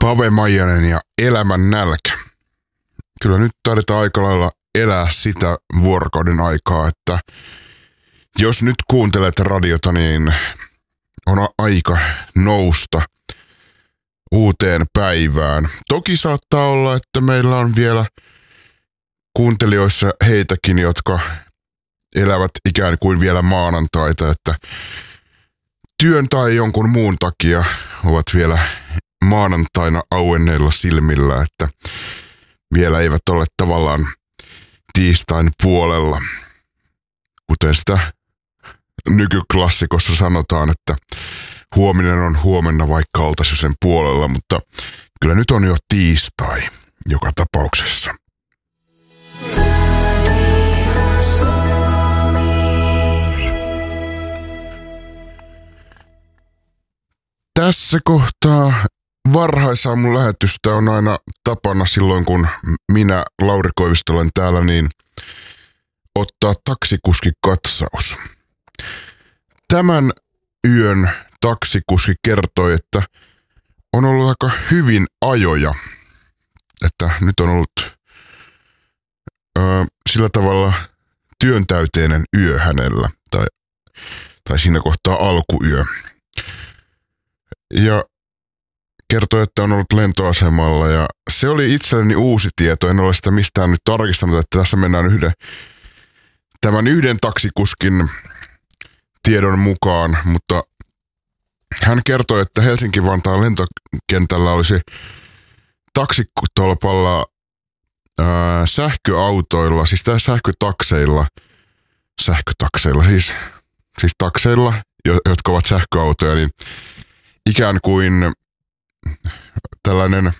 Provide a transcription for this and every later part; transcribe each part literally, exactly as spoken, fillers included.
Pave Maijanen ja Elämän nälkä. Kyllä nyt taidetaan aika lailla elää sitä vuorokauden aikaa, että jos nyt kuuntelet radiota, niin on aika nousta uuteen päivään. Toki saattaa olla, että meillä on vielä kuuntelijoissa heitäkin, jotka elävät ikään kuin vielä maanantaita, että työn tai jonkun muun takia ovat vielä maanantaina auenneilla silmillä, että vielä eivät ole tavallaan tiistain puolella. Kuten sitä nykyklassikossa sanotaan, että huominen on huomenna, vaikka oltaisiin sen puolella, mutta kyllä nyt on jo tiistai joka tapauksessa. Tässä kohtaa varhaisaamun lähetystä on aina tapana silloin, kun minä, Lauri Koivisto, olen täällä, niin ottaa taksikuskikatsaus. Tämän yön taksikuski kertoi, että on ollut aika hyvin ajoja, että nyt on ollut ö, sillä tavalla työntäyteinen yö hänellä, tai, tai siinä kohtaa alkuyö. Ja kertoi, että on ollut lentoasemalla ja se oli itselleni uusi tieto. En ole sitä mistään nyt tarkistanut, että tässä mennään yhden, tämän yhden taksikuskin tiedon mukaan, mutta hän kertoi, että Helsinki-Vantaan lentokentällä olisi taksitolpalla ää, sähköautoilla, siis tää sähkötakseilla, sähkötakseilla, siis, siis takseilla, jotka ovat sähköautoja, niin ikään kuin tällainen,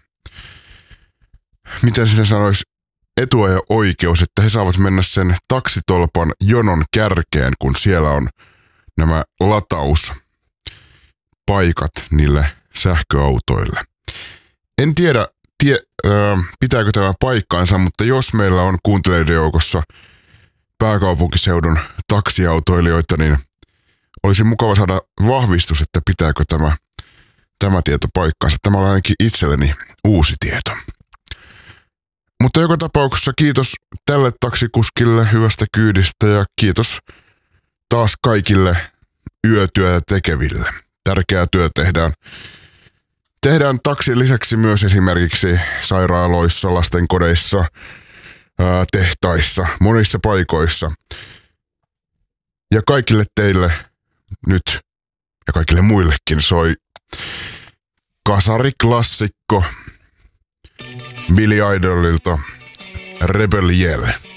miten sitä sanoisi, etuajo-oikeus, että he saavat mennä sen taksitolpan jonon kärkeen, kun siellä on nämä latauspaikat niille sähköautoille. En tiedä, tie, äh, pitääkö tämä paikkaansa, mutta jos meillä on kuuntelijoiden joukossa pääkaupunkiseudun taksiautoilijoita, niin olisi mukava saada vahvistus, että pitääkö tämä Tämä tieto paikkaansa. Tämä on ainakin itselleni uusi tieto. Mutta joka tapauksessa kiitos tälle taksikuskille hyvästä kyydistä ja kiitos taas kaikille yötyötä tekeville. Tärkeää työ tehdään. Tehdään taksin lisäksi myös esimerkiksi sairaaloissa, lastenkodeissa, ää, tehtaissa, monissa paikoissa. Ja kaikille teille nyt ja kaikille muillekin soi kasariklassikko Billy Idolilta Rebel Yell.